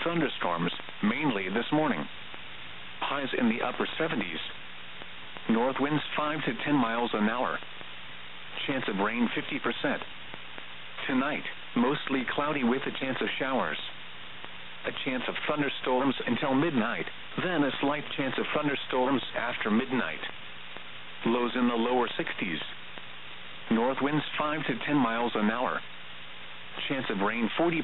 thunderstorms, mainly this morning. Highs in the upper 70s. North winds 5 to 10 miles an hour. Chance of rain 50%. Tonight, mostly cloudy with a chance of showers. A chance of thunderstorms until midnight, then a slight chance of thunderstorms after midnight. Lows in the lower 60s. North winds 5 to 10 miles an hour. Chance of rain 40%.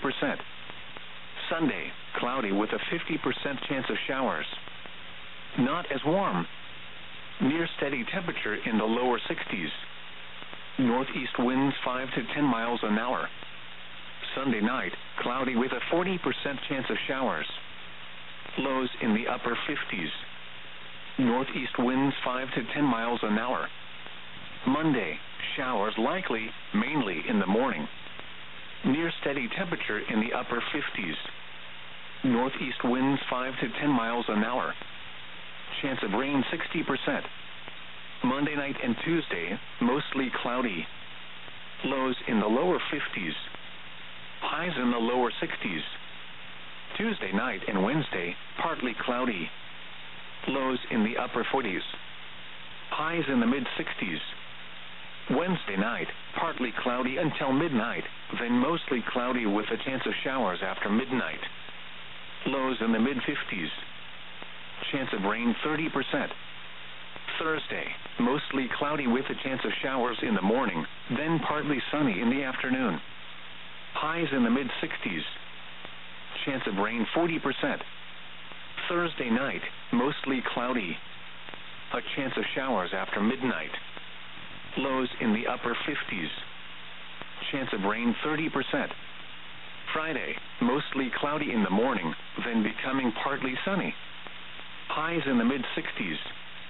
Sunday, cloudy with a 50% chance of showers. Not as warm. Near steady temperature in the lower 60s. Northeast winds 5 to 10 miles an hour. Sunday night, cloudy with a 40% chance of showers. Lows in the upper 50s. Northeast winds 5 to 10 miles an hour. Monday, showers likely, mainly in the morning. Near steady temperature in the upper 50s. Northeast winds 5 to 10 miles an hour. Chance of rain 60%. Monday night and Tuesday, mostly cloudy. Lows in the lower 50s. Highs in the lower 60s. Tuesday night and Wednesday, partly cloudy. Lows in the upper 40s. Highs in the mid-60s. Wednesday night, partly cloudy until midnight, then mostly cloudy with a chance of showers after midnight. Lows in the mid-50s. Chance of rain 30%. Thursday, mostly cloudy with a chance of showers in the morning, then partly sunny in the afternoon. Highs in the mid-60s. Chance of rain 40%. Thursday night, mostly cloudy. A chance of showers after midnight. Lows in the upper 50s. Chance of rain 30%. Friday, mostly cloudy in the morning, then becoming partly sunny. Highs in the mid-60s.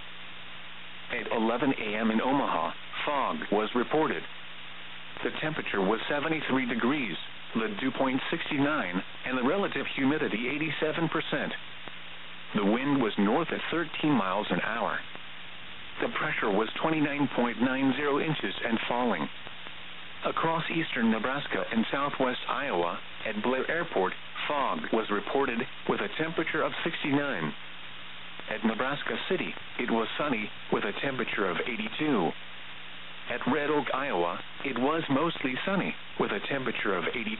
At 11 a.m. in Omaha, fog was reported. The temperature was 73 degrees, the dew point 69, and the relative humidity 87%. The wind was north at 13 miles an hour. The pressure was 29.90 inches and falling. Across eastern Nebraska and southwest Iowa, at Blair Airport, fog was reported with a temperature of 69. At Nebraska City, it was sunny with a temperature of 82. At Red Oak, Iowa, it was mostly sunny with a temperature of 82.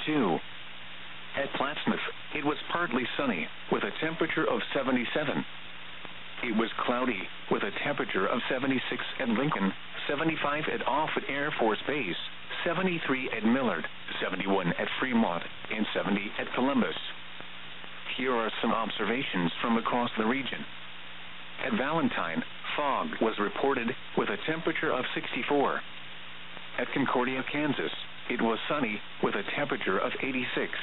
At Plattsmouth, it was partly sunny with a temperature of 77. It was cloudy with a temperature of 76 at Lincoln, 75 at Offutt Air Force Base, 73 at Millard, 71 at Fremont, and 70 at Columbus. Here are some observations from across the region. At Valentine, fog was reported with a temperature of 64. At Concordia, Kansas, it was sunny with a temperature of 86.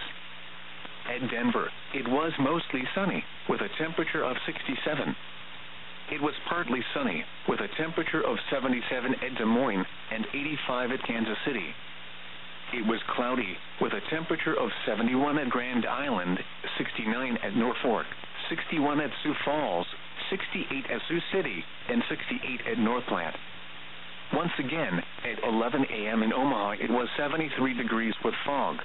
At Denver, it was mostly sunny with a temperature of 67. It was partly sunny with a temperature of 77 at Des Moines and 85 at Kansas City. It was cloudy with a temperature of 71 at Grand Island, 69 at Norfolk, 61 at Sioux Falls, 68 at Sioux City, and 68 at North Platte. Once again, at 11 a.m. in Omaha, it was 73 degrees with fog.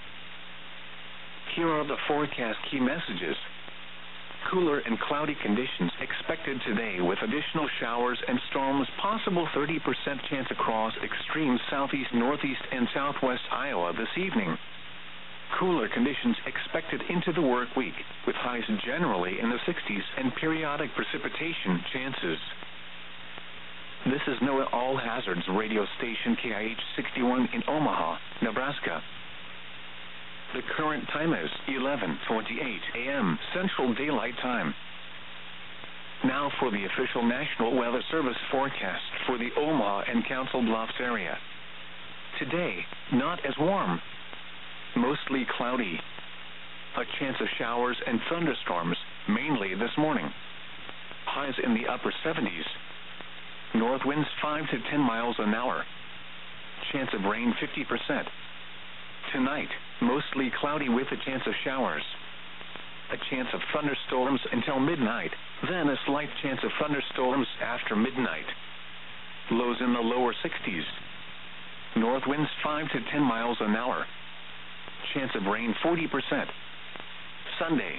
Here are the forecast key messages. Cooler and cloudy conditions expected today with additional showers and storms, possible 30% chance across extreme southeast, northeast, and southwest Iowa this evening. Cooler conditions expected into the work week, with highs generally in the 60s and periodic precipitation chances. This is NOAA All Hazards radio station KIH 61 in Omaha, Nebraska. The current time is 11:28 a.m. Central Daylight Time. Now for the official National Weather Service forecast for the Omaha and Council Bluffs area. Today, not as warm. Mostly cloudy. A chance of showers and thunderstorms, mainly this morning. Highs in the upper 70s. North winds 5 to 10 miles an hour. Chance of rain 50%. Tonight, mostly cloudy with a chance of showers. A chance of thunderstorms until midnight, then a slight chance of thunderstorms after midnight. Lows in the lower 60s. North winds 5 to 10 miles an hour. Chance of rain 40%. Sunday,